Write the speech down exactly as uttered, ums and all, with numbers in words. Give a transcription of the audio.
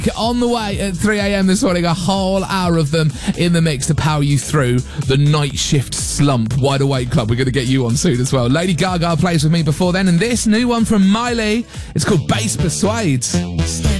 on the way at three a.m. this morning. A whole hour of them in the mix to power you through the night shift slump. Wide Awake Club. We're going to get you on soon as well. Lady Gaga plays with me before then, and this new one from Miley, it's called Bass Persuades.